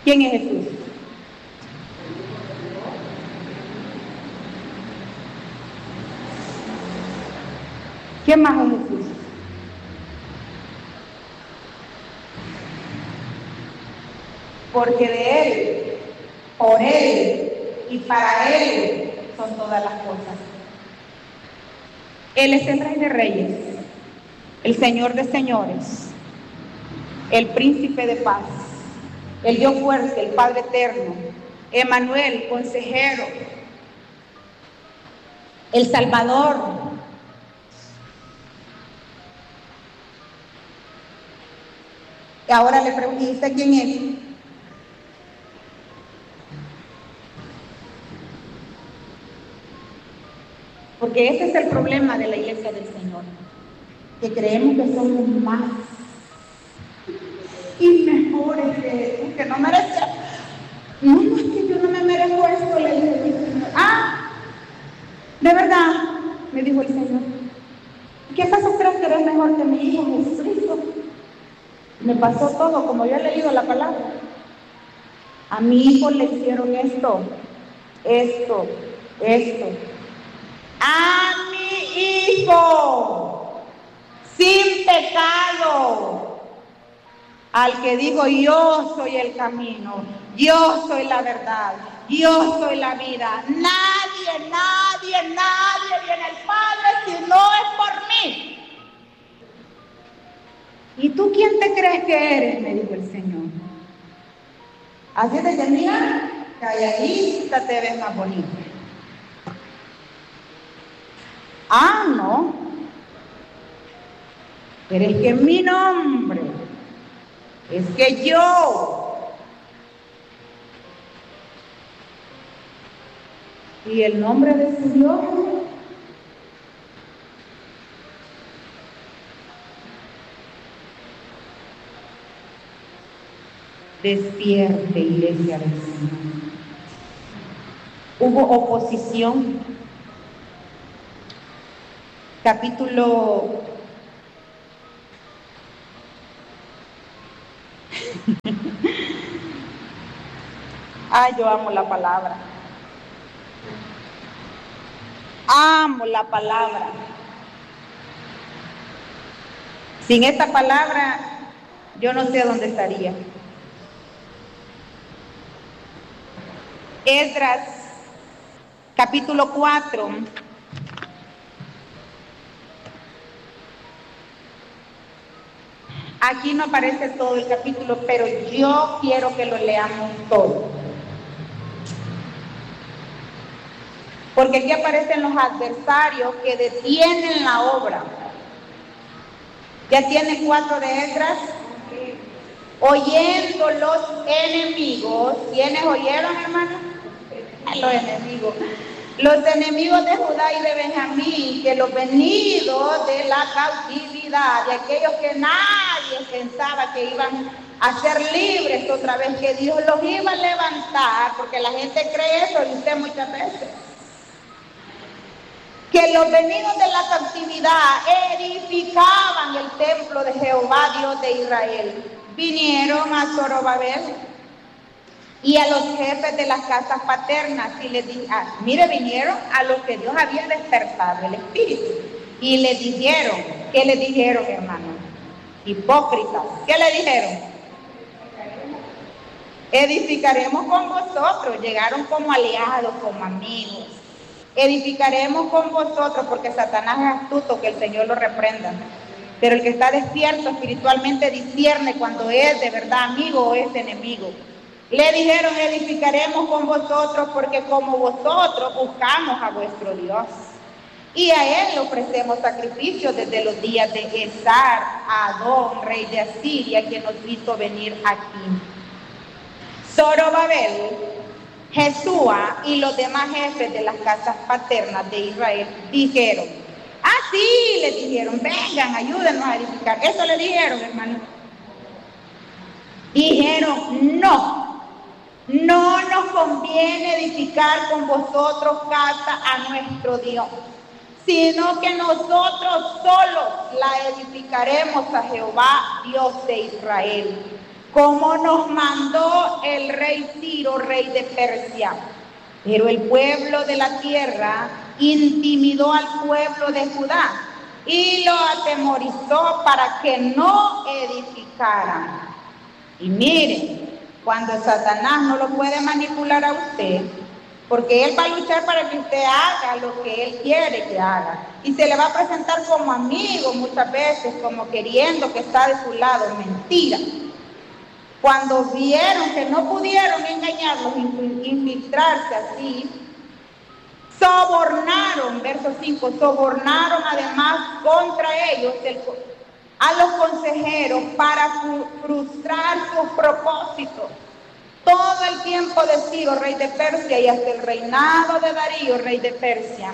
¿Quién es Jesús? ¿Quién más es Jesús? Porque de Él, por Él y para Él son todas las cosas. Él es el Rey de Reyes, el Señor de Señores, el Príncipe de Paz, el Dios fuerte, el Padre eterno, Emmanuel, consejero, el Salvador. Y ahora le pregunto, ¿y usted quién es? Porque ese es el problema de la iglesia del Señor, que creemos que somos más y mejores que no merecemos. No, es que yo no me merezco esto, le dije al Señor. De verdad, me dijo el Señor. ¿Qué acaso crees que eres mejor que mi hijo Jesucristo? Me pasó todo como yo he leído la palabra. A mi hijo le hicieron esto. A mi hijo, sin pecado, al que digo yo soy el camino, yo soy la verdad, yo soy la vida. Nadie viene al Padre si no es por mí. ¿Y tú quién te crees que eres?, me dijo el Señor. Así te tenía, calladita te ves más bonita. No. Pero es que mi nombre, es que yo. Y el nombre de su Dios. Despierte, iglesia del Señor. Hubo oposición. Capítulo yo amo la palabra. Amo la palabra. Sin esta palabra, yo no sé dónde estaría. Esdras, capítulo 4. Aquí no aparece todo el capítulo, pero yo quiero que lo leamos todo. Porque aquí aparecen los adversarios que detienen la obra. Ya tiene 4 de Esdras. Oyendo los enemigos. ¿Quiénes oyeron, hermano? Los enemigos. Los enemigos de Judá y de Benjamín, que los venidos de la cautividad, de aquellos que nadie pensaba que iban a ser libres otra vez, que Dios los iba a levantar, porque la gente cree eso y usted muchas veces. Que los venidos de la cautividad edificaban el templo de Jehová, Dios de Israel. Vinieron a Zorobabel y a los jefes de las casas paternas y les dijeron, vinieron a los que Dios había despertado el espíritu y les dijeron, ¿qué les dijeron, hermanos? Hipócritas, ¿qué le dijeron? Edificaremos con vosotros. Llegaron como aliados, como amigos. Edificaremos con vosotros, porque Satanás es astuto, que el Señor lo reprenda. Pero el que está despierto espiritualmente discierne cuando es de verdad amigo o es enemigo. Le dijeron, edificaremos con vosotros, porque como vosotros buscamos a vuestro Dios. Y a él le ofrecemos sacrificios desde los días de Esar, Adón, rey de Asiria, que nos hizo venir aquí. Zorobabel, Jesúa y los demás jefes de las casas paternas de Israel dijeron, sí, les dijeron, vengan, ayúdenos a edificar. Eso le dijeron, hermano. Dijeron, no nos conviene edificar con vosotros casa a nuestro Dios, sino que nosotros solos la edificaremos a Jehová, Dios de Israel. como nos mandó el rey Ciro, rey de Persia. Pero el pueblo de la tierra intimidó al pueblo de Judá y lo atemorizó para que no edificaran. Y miren, cuando Satanás no lo puede manipular a usted, porque él va a luchar para que usted haga lo que él quiere que haga. Y se le va a presentar como amigo muchas veces, como queriendo que está de su lado. Mentira. Cuando vieron que no pudieron engañarlos, infiltrarse así, sobornaron, verso 5, sobornaron además contra ellos a los consejeros para frustrar sus propósitos. Todo el tiempo de Ciro, rey de Persia, y hasta el reinado de Darío, rey de Persia.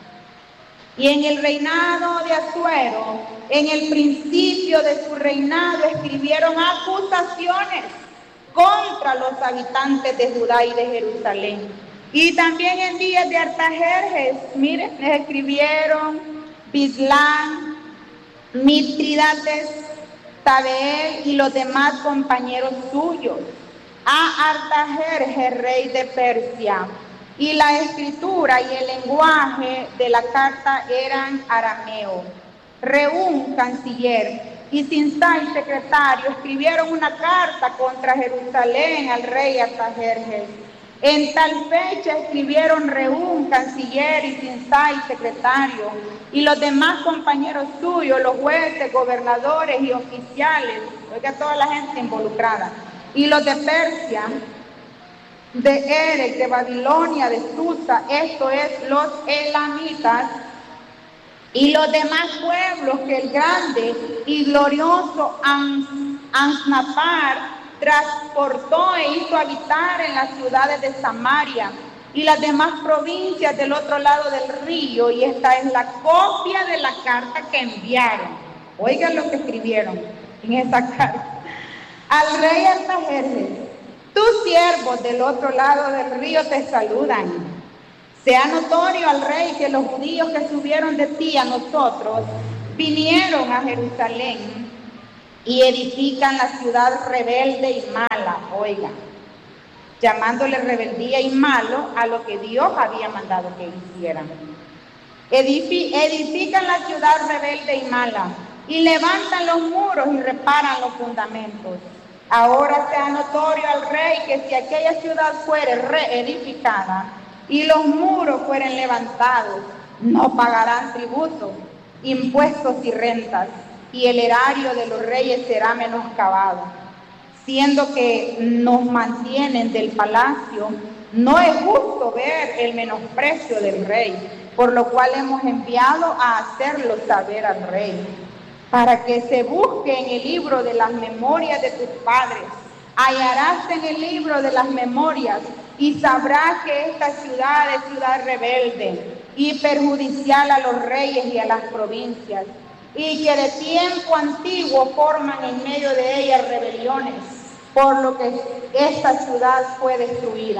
Y en el reinado de Asuero, en el principio de su reinado, escribieron acusaciones contra los habitantes de Judá y de Jerusalén. Y también en días de Artajerjes, miren, les escribieron Bislán, Mitrídates, Tabeel y los demás compañeros suyos a Artajerjes, rey de Persia. Y la escritura y el lenguaje de la carta eran arameo. Reún, canciller, y Sinsai, secretario, escribieron una carta contra Jerusalén al rey Artajerjes. En tal fecha escribieron Reún, canciller, y Sinsai, secretario, y los demás compañeros suyos, los jueces, gobernadores y oficiales, oiga, toda la gente involucrada, y los de Persia, de Erech, de Babilonia, de Susa, esto es, los elamitas, y los demás pueblos que el grande y glorioso Ansnapar transportó e hizo habitar en las ciudades de Samaria y las demás provincias del otro lado del río. Y esta es la copia de la carta que enviaron. Oigan lo que escribieron en esa carta. Al rey Artajerjes: tus siervos del otro lado del río te saludan. Sea notorio al rey que los judíos que subieron de ti a nosotros vinieron a Jerusalén y edifican la ciudad rebelde y mala, oigan, llamándole rebeldía y malo a lo que Dios había mandado que hicieran. Edifican la ciudad rebelde y mala y levantan los muros y reparan los fundamentos. Ahora sea notorio al rey que si aquella ciudad fuere reedificada y los muros fueren levantados, no pagarán tributo, impuestos y rentas, y el erario de los reyes será menoscabado. Siendo que nos mantienen del palacio, no es justo ver el menosprecio del rey, por lo cual hemos enviado a hacerlo saber al rey, para que se busque en el libro de las memorias de tus padres. Hallarás en el libro de las memorias y sabrás que esta ciudad es ciudad rebelde y perjudicial a los reyes y a las provincias, y que de tiempo antiguo forman en medio de ella rebeliones, por lo que esta ciudad fue destruida.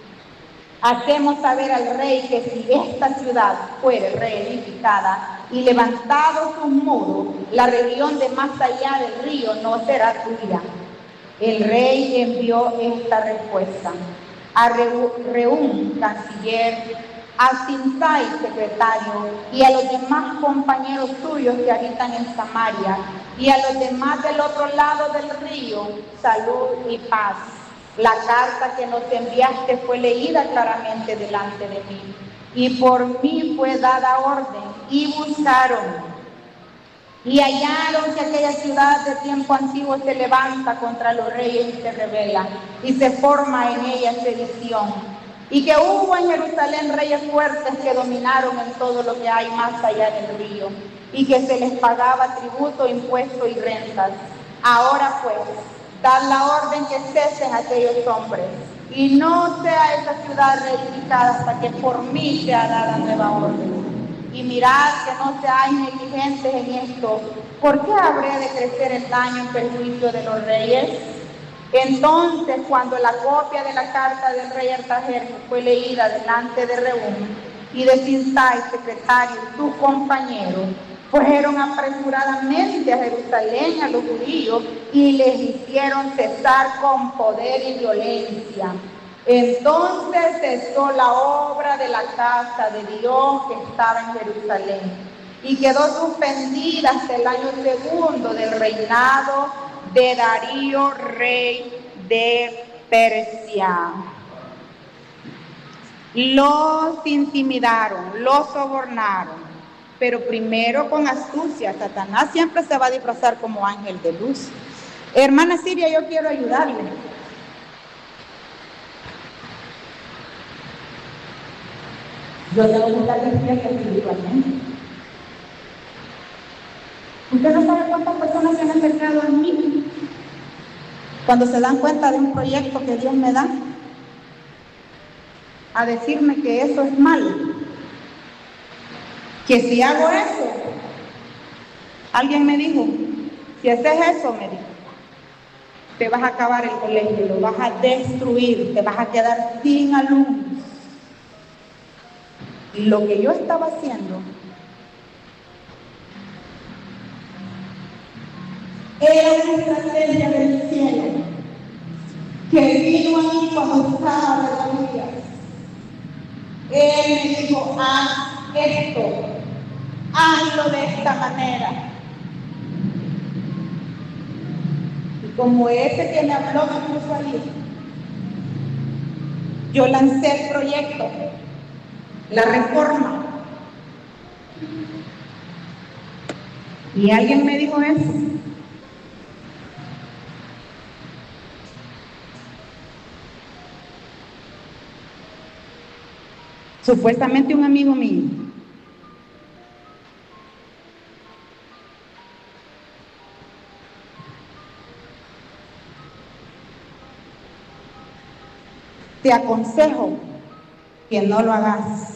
Hacemos saber al rey que si esta ciudad fuere reedificada y levantados sus muros, la región de más allá del río no será tuya. El rey envió esta respuesta a Reún, canciller, a Sinsai, secretario, y a los demás compañeros suyos que habitan en Samaria, y a los demás del otro lado del río: salud y paz. La carta que nos enviaste fue leída claramente delante de mí, y por mí fue dada orden, y buscaron, y hallaron que aquella ciudad de tiempo antiguo se levanta contra los reyes y se rebela, y se forma en ella sedición, y que hubo en Jerusalén reyes fuertes que dominaron en todo lo que hay más allá del río, y que se les pagaba tributo, impuesto y rentas. Ahora pues, dad la orden que cesen aquellos hombres, y no sea esa ciudad reedificada hasta que por mí sea dada nueva orden. Y mirad que no seáis negligentes en esto, ¿por qué habría de crecer el daño en perjuicio de los reyes? Entonces, cuando la copia de la carta del rey Artajerjes fue leída delante de Reún y de Sinsai, secretario, sus compañeros, Fueron apresuradamente a Jerusalén a los judíos y les hicieron cesar con poder y violencia. Entonces cesó la obra de la casa de Dios que estaba en Jerusalén y quedó suspendida hasta el año segundo del reinado de Darío, rey de Persia. Los intimidaron, los sobornaron, pero primero con astucia. Satanás siempre se va a disfrazar como ángel de luz. Hermana Silvia, yo quiero ayudarle. Yo tengo que estar despierta espiritualmente. Usted no sabe cuántas personas se han acercado a mí cuando se dan cuenta de un proyecto que Dios me da, a decirme que eso es malo, que si hago eso, alguien me dijo, si haces eso, me dijo, te vas a acabar el colegio, lo vas a destruir, te vas a quedar sin alumnos. Y lo que yo estaba haciendo era una estrategia del cielo que vino a mí cuando estaba de rodillas. Él me dijo, haz esto, hazlo de esta manera. Y como ese que me habló me puso allí, yo lancé el proyecto, la reforma. Y alguien me dijo eso. Supuestamente un amigo mío. Te aconsejo que no lo hagas.